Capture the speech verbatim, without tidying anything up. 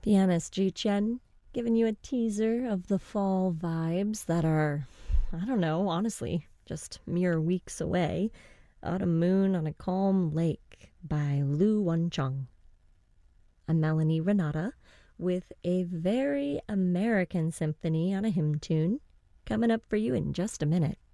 Pianist Ju Chen, giving you a teaser of the fall vibes that are, I don't know, honestly, just mere weeks away. Autumn Moon on a Calm Lake by Lu Wencheng. I'm Melanie Renata with a very American symphony on a hymn tune coming up for you in just a minute.